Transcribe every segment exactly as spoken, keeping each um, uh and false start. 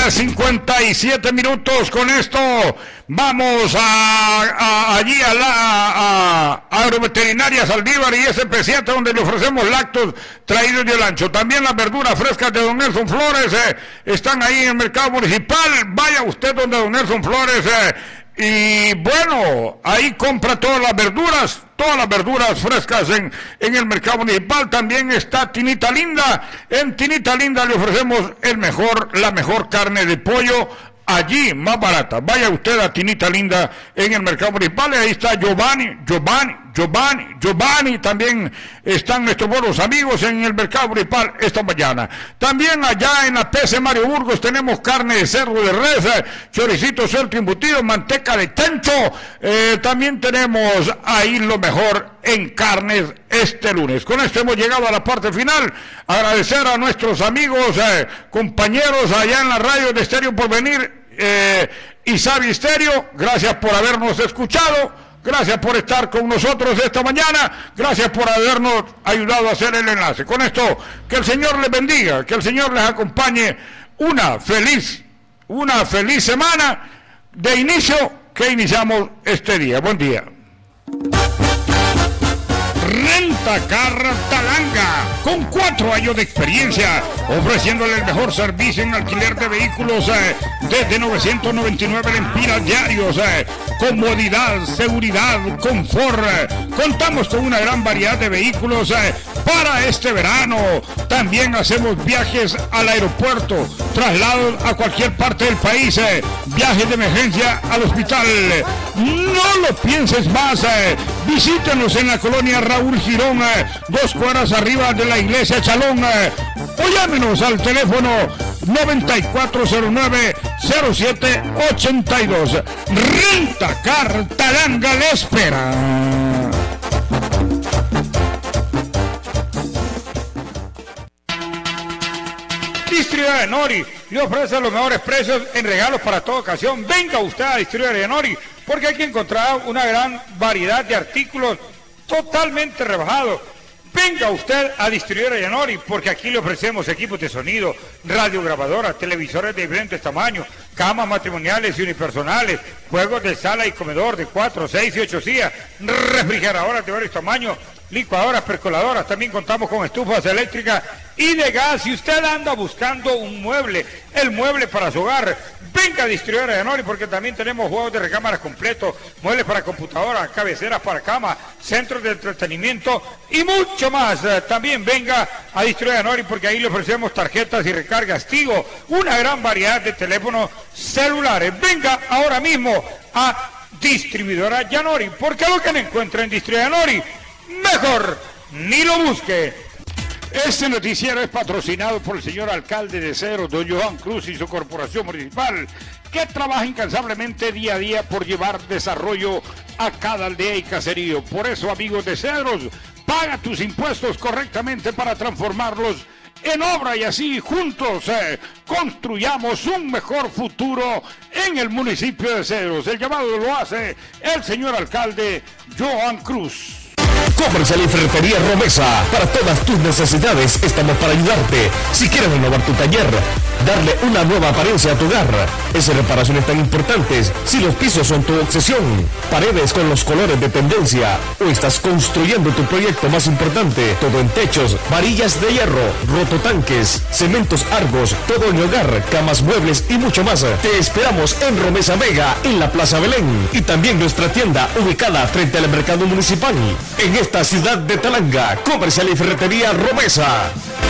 día, cincuenta y siete minutos. Con esto vamos a, a allí a la a, a Agroveterinaria Saldívar y S P siete, donde le ofrecemos lácteos traídos de Olancho. También las verduras frescas de don Nelson Flores eh, están ahí en el mercado municipal. Vaya usted donde don Nelson Flores eh, y bueno, ahí compra todas las verduras, todas las verduras frescas en, en el mercado municipal. También está Tinita Linda. En Tinita Linda le ofrecemos el mejor, la mejor carne de pollo, allí más barata. Vaya usted a Tinita Linda en el mercado municipal. Ahí está Giovanni, Giovanni, Giovanni, Giovanni. También están nuestros buenos amigos en el mercado municipal esta mañana. También allá en la P C Mario Burgos tenemos carne de cerdo, de res, choricito suelto embutido, manteca de chancho. Eh, también tenemos ahí lo mejor en carnes este lunes. Con esto hemos llegado a la parte final. Agradecer a nuestros amigos, eh, compañeros allá en la radio de Estéreo Porvenir, eh, y Sabi Estéreo. Gracias por habernos escuchado. Gracias por estar con nosotros esta mañana. Gracias por habernos ayudado a hacer el enlace. Con esto, que el Señor les bendiga, que el Señor les acompañe. Una feliz, una feliz semana de inicio que iniciamos este día. Buen día. Rentacar Talanga, con cuatro años de experiencia, ofreciéndole el mejor servicio en alquiler de vehículos eh, desde novecientos noventa y nueve lempiras diarios, eh, comodidad, seguridad, confort. Eh. Contamos con una gran variedad de vehículos eh, para este verano. También hacemos viajes al aeropuerto, traslados a cualquier parte del país, eh, viajes de emergencia al hospital. No lo pienses más, eh. Visítenos en la colonia Raúl Girón, eh, dos cuadras arriba de la iglesia Chalón, eh, o llámenos al teléfono noventa y cuatro cero nueve cero siete ochenta y dos. Rentacar Talanga le espera. Distribuidora de Nori le ofrece los mejores precios en regalos para toda ocasión. Venga usted a Distribuidora de Nori, porque aquí encontrará una gran variedad de artículos totalmente rebajados. Venga usted a Distribuidora de Nori, porque aquí le ofrecemos equipos de sonido, radiograbadoras, televisores de diferentes tamaños, camas matrimoniales y unipersonales, juegos de sala y comedor de cuatro, seis y ocho sillas, refrigeradoras de varios tamaños, licuadoras, percoladoras. También contamos con estufas eléctricas y de gas. Si usted anda buscando un mueble, el mueble para su hogar, venga a Distribuidora de Nori, porque también tenemos juegos de recámaras completos, muebles para computadora, cabeceras para cama, centros de entretenimiento y mucho más. También venga a Distribuidora de Nori, porque ahí le ofrecemos tarjetas y recargas Tigo, una gran variedad de teléfonos celulares. Venga ahora mismo a Distribuidora Yanori, porque lo que no encuentra en Distribuidora Yanori, mejor ni lo busque. Este noticiero es patrocinado por el señor alcalde de Cedros, don Johan Cruz, y su corporación municipal, que trabaja incansablemente día a día por llevar desarrollo a cada aldea y caserío. Por eso, amigos de Cedros, paga tus impuestos correctamente para transformarlos en obra, y así juntos eh, construyamos un mejor futuro en el municipio de Cedros. El llamado lo hace el señor alcalde Johan Cruz. Comercial y Ferretería Romesa. Para todas tus necesidades estamos para ayudarte. Si quieres renovar tu taller, darle una nueva apariencia a tu hogar, esas reparaciones tan importantes, si los pisos son tu obsesión, paredes con los colores de tendencia, o estás construyendo tu proyecto más importante, todo en techos, varillas de hierro, rototanques, cementos Argos, todo en hogar, camas, muebles y mucho más. Te esperamos en Romesa Vega, en la Plaza Belén, y también nuestra tienda ubicada frente al mercado municipal. En esta ciudad de Talanga, Comercial y Ferretería Romesa.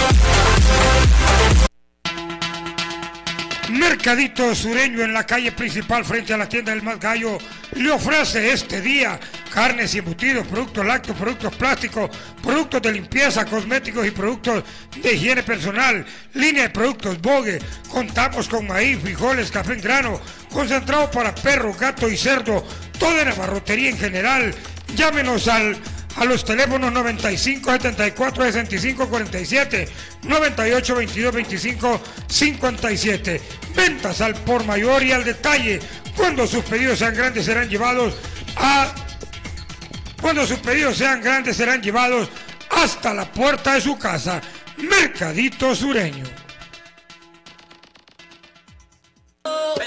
Mercadito Sureño, en la calle principal frente a la tienda del Más Gallo, le ofrece este día carnes y embutidos, productos lácteos, productos plásticos, productos de limpieza, cosméticos y productos de higiene personal, línea de productos Bogue. Contamos con maíz, frijoles, café en grano, concentrado para perro, gato y cerdo, toda la barrotería en general. Llámenos al a los teléfonos noventa y cinco, setenta y cuatro, sesenta y cinco, cuarenta y siete, noventa y ocho, veintidós, veinticinco, cincuenta y siete. Ventas al por mayor y al detalle. Cuando sus pedidos sean grandes serán llevados a Cuando sus pedidos sean grandes serán llevados hasta la puerta de su casa. Mercadito Sureño.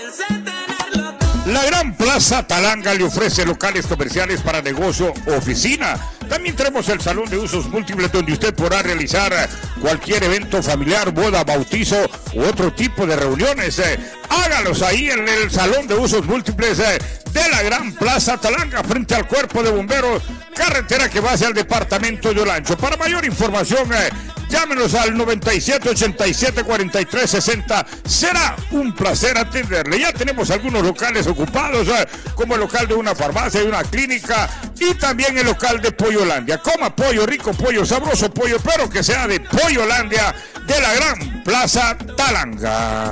La Gran Plaza Talanga le ofrece locales comerciales para negocio o oficina. También tenemos el salón de usos múltiples donde usted podrá realizar cualquier evento familiar, boda, bautizo u otro tipo de reuniones. Eh, hágalos ahí en el salón de usos múltiples eh, de la Gran Plaza Talanga frente al Cuerpo de Bomberos, carretera que va hacia el departamento de Olancho. Para mayor información, eh, llámenos al noventa y siete, ochenta y siete, cuarenta y tres, sesenta. Será un placer atenderle. Ya tenemos algunos locales ocupados, eh, como el local de una farmacia y una clínica, y también el local de Pollolandia. Coma pollo, rico pollo, sabroso pollo, pero que sea de Pollolandia de la Gran Plaza Talanga.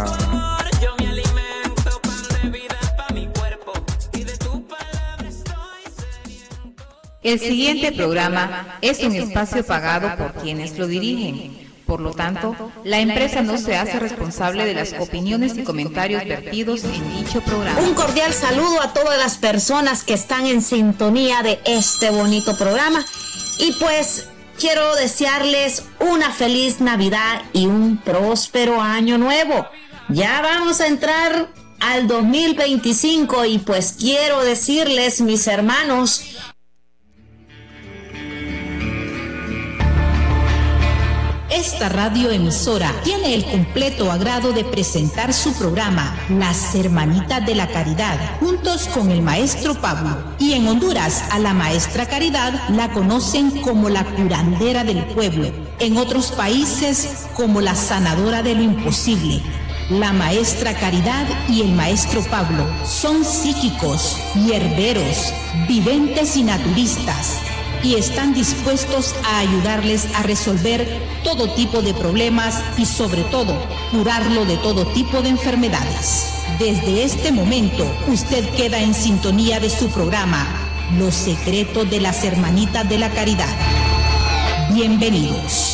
El siguiente programa es un espacio pagado por quienes lo dirigen. Por lo tanto, la empresa no se hace responsable de las opiniones y comentarios vertidos en dicho programa. Un cordial saludo a todas las personas que están en sintonía de este bonito programa. Y pues quiero desearles una feliz Navidad y un próspero año nuevo. Ya vamos a entrar al dos mil veinticinco y pues quiero decirles, mis hermanos, esta radioemisora tiene el completo agrado de presentar su programa Las Hermanitas de la Caridad, juntos con el maestro Pablo. Y en Honduras a la maestra Caridad la conocen como la curandera del pueblo, en otros países como la sanadora de lo imposible. La maestra Caridad y el maestro Pablo son psíquicos, hierberos, videntes y naturistas, y están dispuestos a ayudarles a resolver todo tipo de problemas y sobre todo curarlo de todo tipo de enfermedades. Desde este momento usted queda en sintonía de su programa Los Secretos de las Hermanitas de la Caridad. Bienvenidos.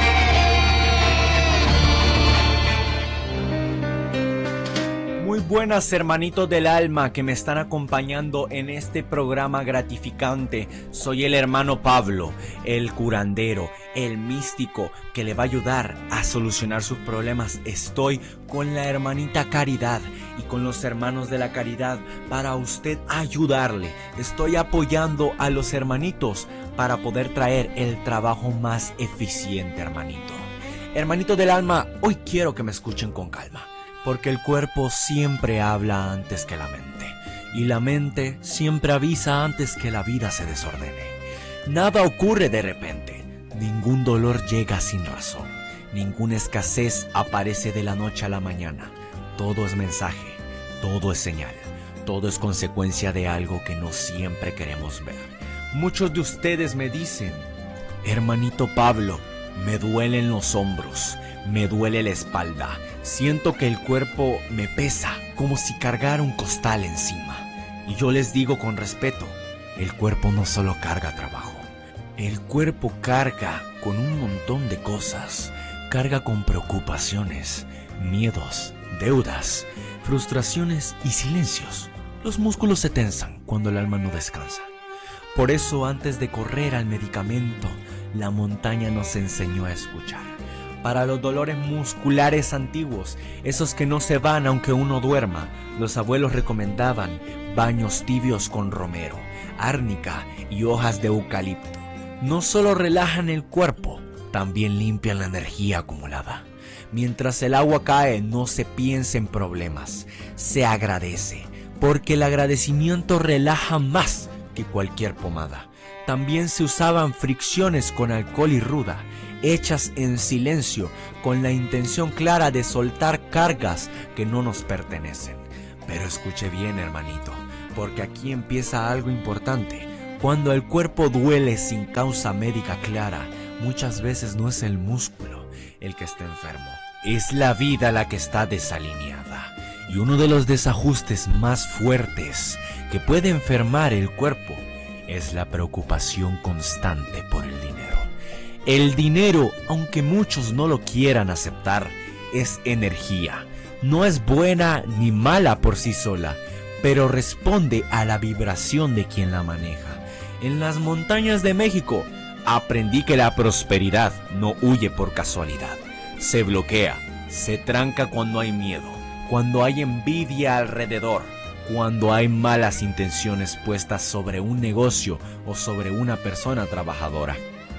Muy buenas, hermanitos del alma que me están acompañando en este programa gratificante. Soy el hermano Pablo, el curandero, el místico que le va a ayudar a solucionar sus problemas. Estoy con la hermanita Caridad y con los hermanos de la Caridad para usted ayudarle. Estoy apoyando a los hermanitos para poder traer el trabajo más eficiente, hermanito. Hermanito del alma, hoy quiero que me escuchen con calma, porque el cuerpo siempre habla antes que la mente, y la mente siempre avisa antes que la vida se desordene. Nada ocurre de repente, ningún dolor llega sin razón, ninguna escasez aparece de la noche a la mañana. Todo es mensaje, todo es señal, todo es consecuencia de algo que no siempre queremos ver. Muchos de ustedes me dicen: hermanito Pablo, me duelen los hombros, me duele la espalda, siento que el cuerpo me pesa, como si cargara un costal encima. Y yo les digo con respeto, el cuerpo no solo carga trabajo, el cuerpo carga con un montón de cosas, carga con preocupaciones, miedos, deudas, frustraciones y silencios. Los músculos se tensan cuando el alma no descansa. Por eso, antes de correr al medicamento, la montaña nos enseñó a escuchar. Para los dolores musculares antiguos, esos que no se van aunque uno duerma, los abuelos recomendaban baños tibios con romero, árnica y hojas de eucalipto. No solo relajan el cuerpo, también limpian la energía acumulada. Mientras el agua cae, no se piensa en problemas, se agradece, porque el agradecimiento relaja más que cualquier pomada. También se usaban fricciones con alcohol y ruda, hechas en silencio, con la intención clara de soltar cargas que no nos pertenecen. Pero escuche bien, hermanito, porque aquí empieza algo importante. Cuando el cuerpo duele sin causa médica clara, muchas veces no es el músculo el que está enfermo, es la vida la que está desalineada. Y uno de los desajustes más fuertes que puede enfermar el cuerpo es la preocupación constante por el dinero. El dinero, aunque muchos no lo quieran aceptar, es energía. No es buena ni mala por sí sola, pero responde a la vibración de quien la maneja. En las montañas de México aprendí que la prosperidad no huye por casualidad. Se bloquea, se tranca cuando hay miedo, cuando hay envidia alrededor, cuando hay malas intenciones puestas sobre un negocio o sobre una persona trabajadora.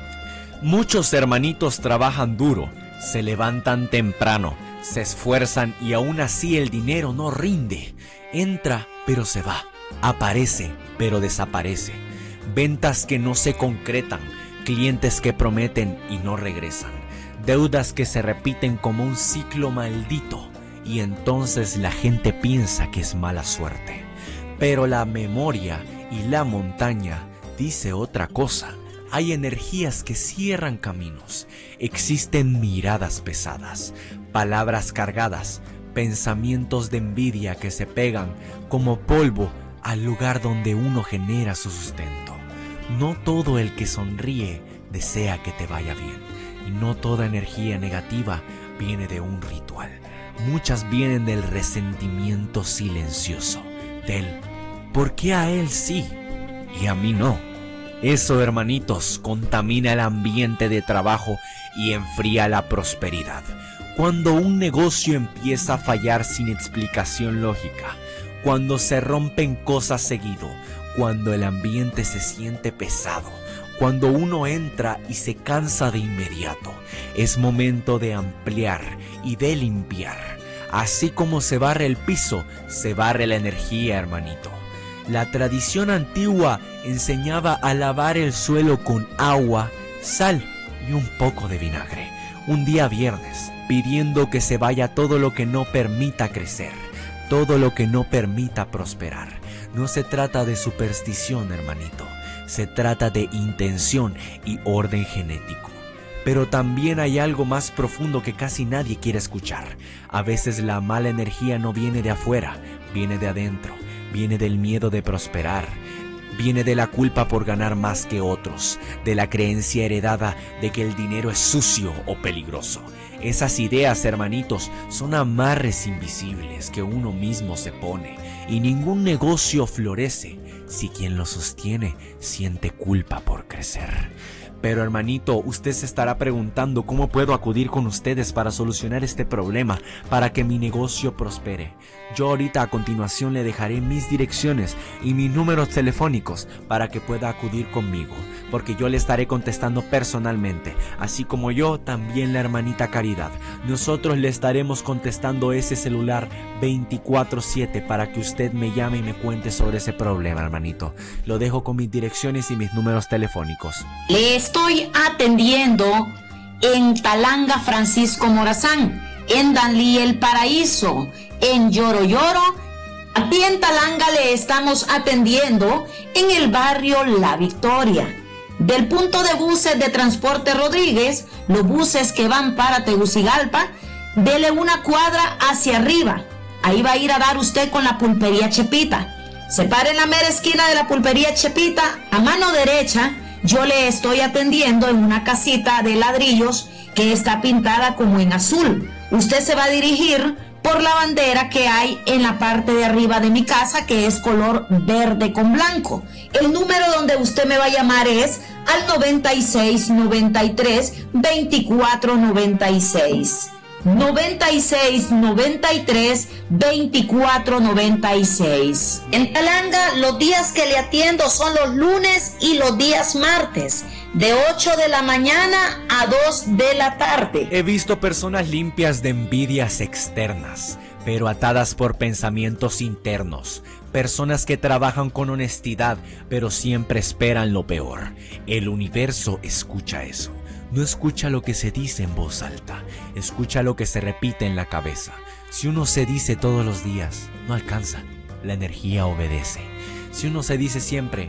Muchos hermanitos trabajan duro, se levantan temprano, se esfuerzan y aún así el dinero no rinde. Entra pero se va, aparece pero desaparece. Ventas que no se concretan, clientes que prometen y no regresan. Deudas que se repiten como un ciclo maldito. Y entonces la gente piensa que es mala suerte. Pero la memoria y la montaña dice otra cosa. Hay energías que cierran caminos. Existen miradas pesadas, palabras cargadas, pensamientos de envidia que se pegan como polvo al lugar donde uno genera su sustento. No todo el que sonríe desea que te vaya bien. Y no toda energía negativa viene de un ritual. Muchas vienen del resentimiento silencioso, del ¿por qué a él sí y a mí no? Eso, hermanitos, contamina el ambiente de trabajo y enfría la prosperidad. Cuando un negocio empieza a fallar sin explicación lógica, cuando se rompen cosas seguido, cuando el ambiente se siente pesado, cuando uno entra y se cansa de inmediato, es momento de ampliar y de limpiar. Así como se barre el piso, se barre la energía, hermanito. La tradición antigua enseñaba a lavar el suelo con agua, sal y un poco de vinagre. Un día viernes, pidiendo que se vaya todo lo que no permita crecer, todo lo que no permita prosperar. No se trata de superstición, hermanito. Se trata de intención y orden genético. Pero también hay algo más profundo que casi nadie quiere escuchar. A veces la mala energía no viene de afuera, viene de adentro. Viene del miedo de prosperar. Viene de la culpa por ganar más que otros. De la creencia heredada de que el dinero es sucio o peligroso. Esas ideas, hermanitos, son amarres invisibles que uno mismo se pone. Y ningún negocio florece si quien lo sostiene siente culpa por crecer. Pero hermanito, usted se estará preguntando cómo puedo acudir con ustedes para solucionar este problema, para que mi negocio prospere. Yo ahorita a continuación le dejaré mis direcciones y mis números telefónicos para que pueda acudir conmigo, porque yo le estaré contestando personalmente, así como yo también la hermanita Caridad. Nosotros le estaremos contestando ese celular veinticuatro siete para que usted me llame y me cuente sobre ese problema, hermanito. Lo dejo con mis direcciones y mis números telefónicos. Le estoy atendiendo en Talanga Francisco Morazán, en Danlí El Paraíso, en Lloro Lloro. Aquí en Talanga le estamos atendiendo en el barrio La Victoria. Del punto de buses de Transporte Rodríguez, los buses que van para Tegucigalpa, dele una cuadra hacia arriba. Ahí va a ir a dar usted con la pulpería Chepita. Se para en la mera esquina de la pulpería Chepita, a mano derecha. Yo le estoy atendiendo en una casita de ladrillos que está pintada como en azul. Usted se va a dirigir por la bandera que hay en la parte de arriba de mi casa, que es color verde con blanco. El número donde usted me va a llamar es al noventa y seis, noventa y tres, veinticuatro noventa y seis. noventa y seis, noventa y tres, veinticuatro noventa y seis. En Talanga, los días que le atiendo son los lunes y los días martes, de ocho de la mañana a dos de la tarde. He visto personas limpias de envidias externas, pero atadas por pensamientos internos. Personas que trabajan con honestidad, pero siempre esperan lo peor. El universo escucha eso. No escucha lo que se dice en voz alta, escucha lo que se repite en la cabeza. Si uno se dice todos los días, no alcanza, la energía obedece. Si uno se dice siempre,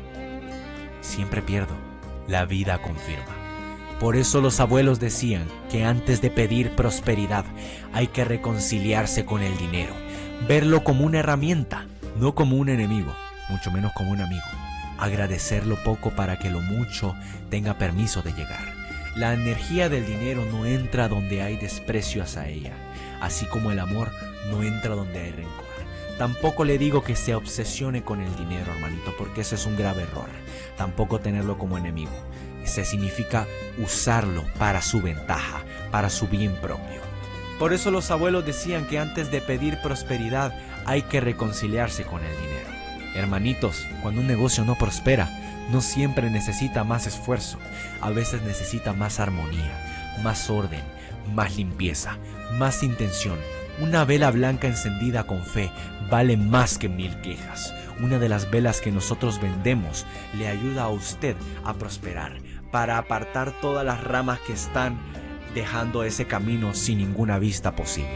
siempre pierdo, la vida confirma. Por eso los abuelos decían que antes de pedir prosperidad hay que reconciliarse con el dinero, verlo como una herramienta, no como un enemigo, mucho menos como un amigo. Agradecer lo poco para que lo mucho tenga permiso de llegar. La energía del dinero no entra donde hay desprecio hacia ella, así como el amor no entra donde hay rencor. Tampoco le digo que se obsesione con el dinero, hermanito, porque ese es un grave error. Tampoco tenerlo como enemigo. Ese significa usarlo para su ventaja, para su bien propio. Por eso los abuelos decían que antes de pedir prosperidad hay que reconciliarse con el dinero. Hermanitos, cuando un negocio no prospera, no siempre necesita más esfuerzo, a veces necesita más armonía, más orden, más limpieza, más intención. Una vela blanca encendida con fe vale más que mil quejas. Una de las velas que nosotros vendemos le ayuda a usted a prosperar, para apartar todas las ramas que están dejando ese camino sin ninguna vista posible.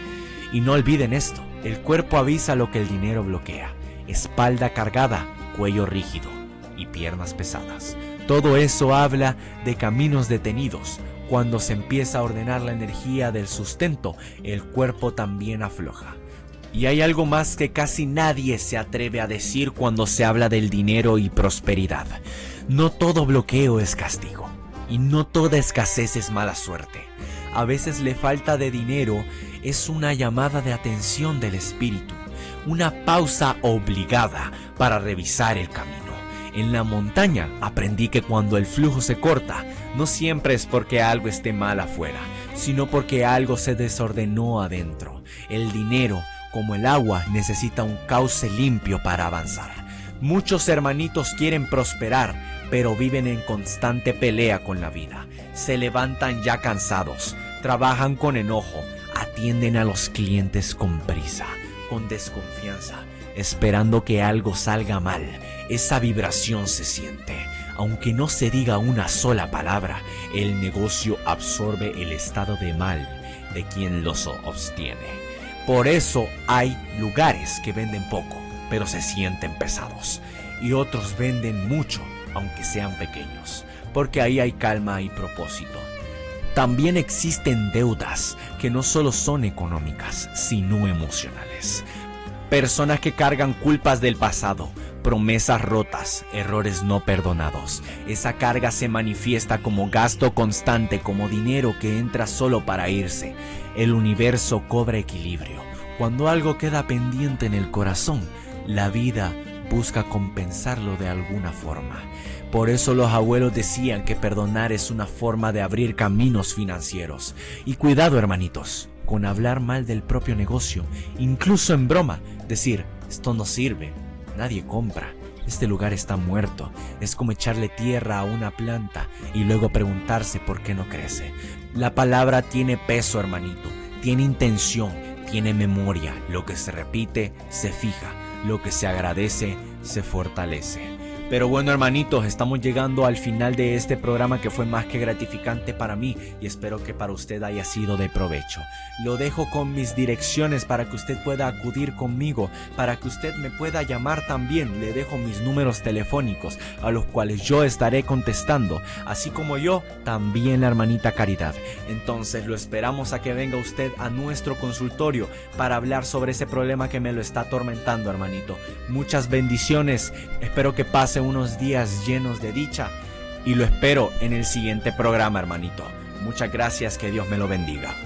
Y no olviden esto, el cuerpo avisa lo que el dinero bloquea: espalda cargada, cuello rígido y piernas pesadas. Todo eso habla de caminos detenidos. Cuando se empieza a ordenar la energía del sustento, el cuerpo también afloja. Y hay algo más que casi nadie se atreve a decir cuando se habla del dinero y prosperidad. No todo bloqueo es castigo, y no toda escasez es mala suerte. A veces la falta de dinero es una llamada de atención del espíritu, una pausa obligada para revisar el camino. En la montaña aprendí que cuando el flujo se corta, no siempre es porque algo esté mal afuera, sino porque algo se desordenó adentro. El dinero, como el agua, necesita un cauce limpio para avanzar. Muchos hermanitos quieren prosperar, pero viven en constante pelea con la vida. Se levantan ya cansados, trabajan con enojo, atienden a los clientes con prisa, con desconfianza, esperando que algo salga mal. Esa vibración se siente. Aunque no se diga una sola palabra, el negocio absorbe el estado de mal de quien los obtiene. Por eso hay lugares que venden poco, pero se sienten pesados, y otros venden mucho, aunque sean pequeños, porque ahí hay calma y propósito. También existen deudas que no solo son económicas, sino emocionales. Personas que cargan culpas del pasado, promesas rotas, errores no perdonados. Esa carga se manifiesta como gasto constante, como dinero que entra solo para irse. El universo cobra equilibrio. Cuando algo queda pendiente en el corazón, la vida busca compensarlo de alguna forma. Por eso los abuelos decían que perdonar es una forma de abrir caminos financieros. Y cuidado, hermanitos, con hablar mal del propio negocio, incluso en broma, decir, esto no sirve, nadie compra, este lugar está muerto. Es como echarle tierra a una planta y luego preguntarse por qué no crece. La palabra tiene peso, hermanito, tiene intención, tiene memoria. Lo que se repite, se fija. Lo que se agradece, se fortalece. Pero bueno, hermanitos, estamos llegando al final de este programa que fue más que gratificante para mí y espero que para usted haya sido de provecho. Lo dejo con mis direcciones para que usted pueda acudir conmigo, para que usted me pueda llamar también. Le dejo mis números telefónicos a los cuales yo estaré contestando, así como yo, también la hermanita Caridad. Entonces lo esperamos a que venga usted a nuestro consultorio para hablar sobre ese problema que me lo está atormentando, hermanito. Muchas bendiciones, espero que pase unos días llenos de dicha y lo espero en el siguiente programa, hermanito. Muchas gracias, que Dios me lo bendiga.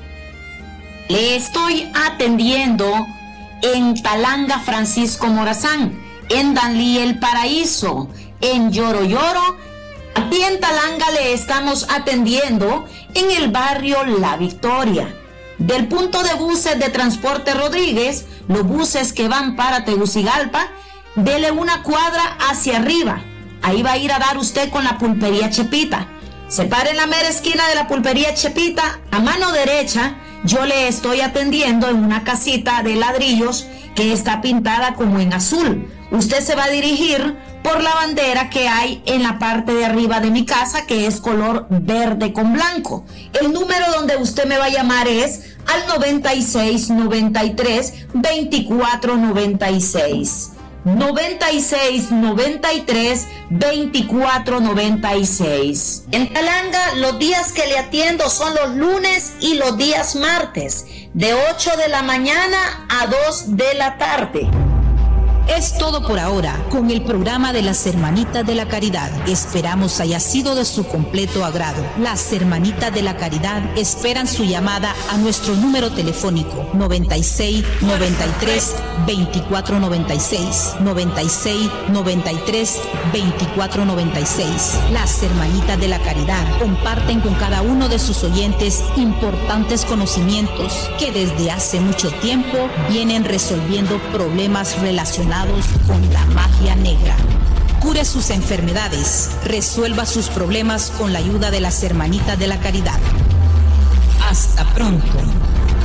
Le estoy atendiendo en Talanga Francisco Morazán, en Danlí El Paraíso, en Lloro Lloro. Aquí en Talanga le estamos atendiendo en el barrio La Victoria. Del punto de buses de Transporte Rodríguez, los buses que van para Tegucigalpa, dele una cuadra hacia arriba. Ahí va a ir a dar usted con la pulpería Chepita. Se para en la mera esquina de la pulpería Chepita, a mano derecha. Yo le estoy atendiendo en una casita de ladrillos que está pintada como en azul. Usted se va a dirigir por la bandera que hay en la parte de arriba de mi casa, que es color verde con blanco. El número donde usted me va a llamar es al noventa y seis, noventa y tres, veinticuatro noventa y seis. noventa y seis, noventa y tres, veinticuatro noventa y seis. En Talanga, los días que le atiendo son los lunes y los días martes, de ocho de la mañana a dos de la tarde. Es todo por ahora con el programa de las Hermanitas de la Caridad. Esperamos haya sido de su completo agrado. Las Hermanitas de la Caridad esperan su llamada a nuestro número telefónico noventa y seis, noventa y tres, veinticuatro noventa y seis, noventa y seis, noventa y tres, veinticuatro noventa y seis. Las Hermanitas de la Caridad comparten con cada uno de sus oyentes importantes conocimientos que desde hace mucho tiempo vienen resolviendo problemas relacionados con la magia negra. Cure sus enfermedades, resuelva sus problemas con la ayuda de las Hermanitas de la Caridad. Hasta pronto.